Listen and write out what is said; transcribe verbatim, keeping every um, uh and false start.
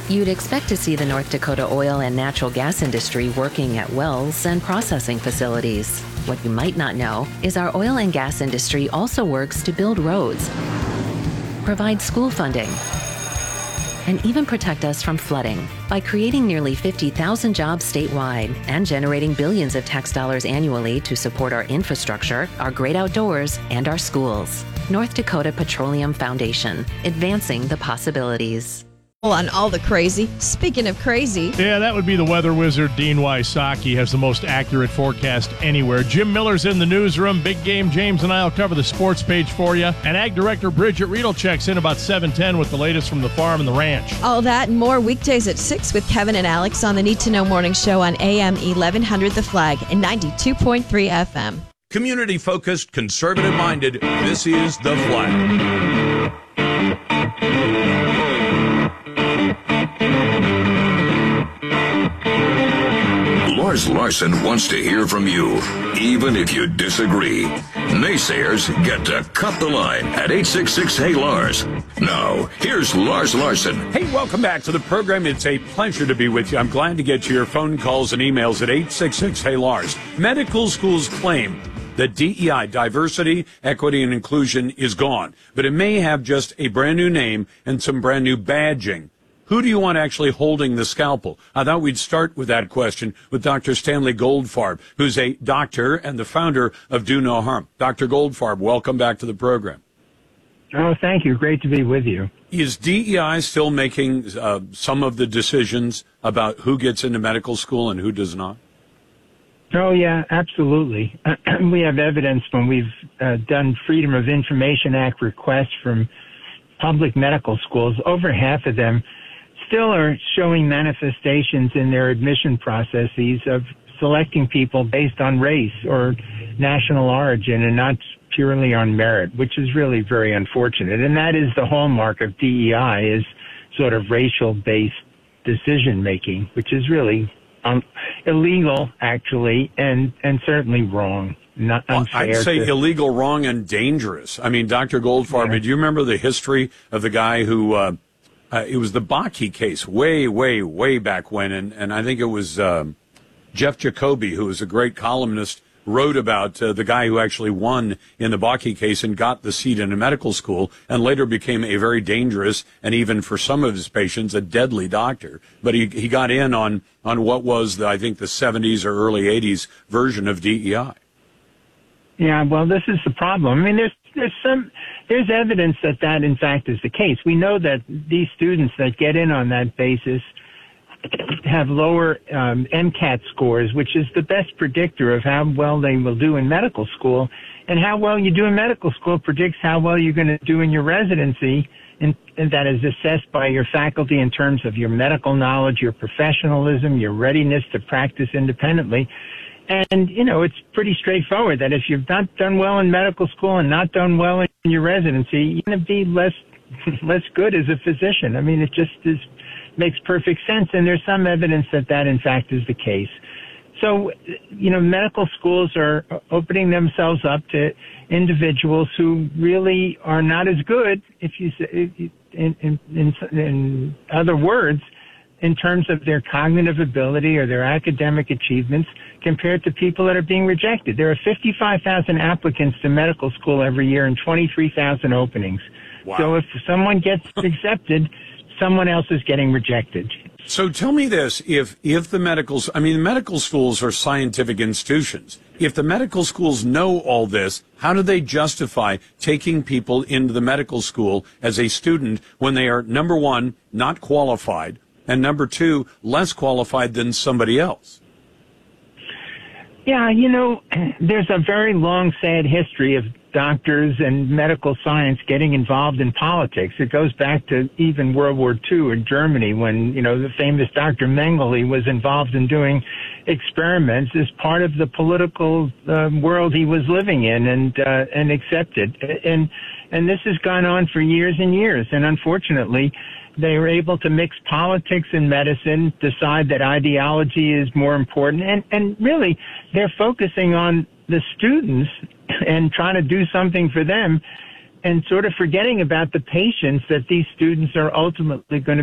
You'd expect to see the North Dakota oil and natural gas industry working at wells and processing facilities. What you might not know is our oil and gas industry also works to build roads, provide school funding, and even protect us from flooding by creating nearly fifty thousand jobs statewide and generating billions of tax dollars annually to support our infrastructure, our great outdoors, and our schools. North Dakota Petroleum Foundation, advancing the possibilities. On all the crazy. Speaking of crazy. Yeah, that would be the weather wizard, Dean Wysocki, has the most accurate forecast anywhere. Jim Miller's in the newsroom. Big game James and I will cover the sports page for you. And Ag Director Bridget Riedel checks in about seven ten with the latest from the farm and the ranch. All that and more weekdays at six with Kevin and Alex on the Need to Know Morning Show on A M eleven hundred The Flag and ninety-two point three F M. Community-focused, conservative-minded, this is The Flag. Lars Larson wants to hear from you, even if you disagree. Naysayers get to cut the line at eight six six, hey Lars. Now, here's Lars Larson. Hey, welcome back to the program. It's a pleasure to be with you. I'm glad to get your phone calls and emails at eight six six, hey Lars. Medical schools claim that D E I, diversity, equity, and inclusion, is gone, but it may have just a brand new name and some brand new badging. Who do you want actually holding the scalpel? I thought we'd start with that question with Doctor Stanley Goldfarb, who's a doctor and the founder of Do No Harm. Doctor Goldfarb, welcome back to the program. Oh, thank you. Great to be with you. Is D E I still making uh, some of the decisions about who gets into medical school and who does not? Oh, yeah, absolutely. We have evidence when we've uh, done Freedom of Information Act requests from public medical schools. Over half of them still are showing manifestations in their admission processes of selecting people based on race or national origin and not purely on merit, which is really very unfortunate. And that is the hallmark of D E I, is sort of racial-based decision-making, which is really um, illegal, actually, and, and certainly wrong. Not well, unfair. I'd say to, illegal, wrong, and dangerous. I mean, Doctor Goldfarb, yeah. Do you remember the history of the guy who, uh, uh, it was the Bakke case way, way, way back when, and, and I think it was um, Jeff Jacoby, who was a great columnist, wrote about uh, the guy who actually won in the Bakke case and got the seat in a medical school and later became a very dangerous and even for some of his patients a deadly doctor. But he, he got in on, on what was, the, I think, the seventies or early eighties version of D E I. Yeah, well, this is the problem. I mean, there's there's some there's evidence that that in fact is the case. We know that these students that get in on that basis have lower um, MCAT scores, which is the best predictor of how well they will do in medical school, and how well you do in medical school predicts how well you're going to do in your residency, and, and that is assessed by your faculty in terms of your medical knowledge, your professionalism, your readiness to practice independently. And, you know, it's pretty straightforward that if you've not done well in medical school and not done well in your residency, you're going to be less less good as a physician. I mean, it just is, makes perfect sense. And there's some evidence that that, in fact, is the case. So, you know, medical schools are opening themselves up to individuals who really are not as good, if you say, in, in, in, in other words, in terms of their cognitive ability or their academic achievements compared to people that are being rejected. There are fifty-five thousand applicants to medical school every year and twenty-three thousand openings. Wow. So if someone gets accepted, someone else is getting rejected. So tell me this, if if the medicals, I mean, medical schools are scientific institutions. If the medical schools know all this, how do they justify taking people into the medical school as a student when they are, number one, not qualified, and number two, less qualified than somebody else? Yeah, you know, there's a very long, sad history of doctors and medical science getting involved in politics. It goes back to even World War Two in Germany when, you know, the famous Doctor Mengele was involved in doing experiments as part of the political uh, world he was living in and uh, and accepted. And and this has gone on for years and years. And unfortunately, they were able to mix politics and medicine, decide that ideology is more important. And, and really, they're focusing on the students and trying to do something for them and sort of forgetting about the patients that these students are ultimately going to